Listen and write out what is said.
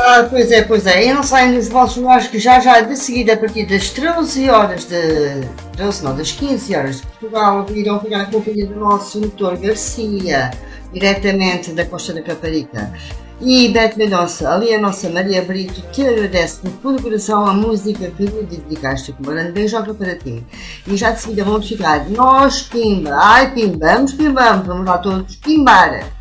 Pois é. E não saem dos vossos lugares que já de seguida, a partir das 13 horas de. 13 não, das 15 horas de Portugal, irão ficar na companhia do nosso doutor Garcia, diretamente da Costa da Caparica. E Beto Mendonça, ali a nossa Maria Brito, te agradece de todo o coração a música que lhe dedicaste. Um grande beijoca para ti. E já de seguida vamos ficar nós, Pimba. Ai, Pimba, vamos lá todos, Pimbar.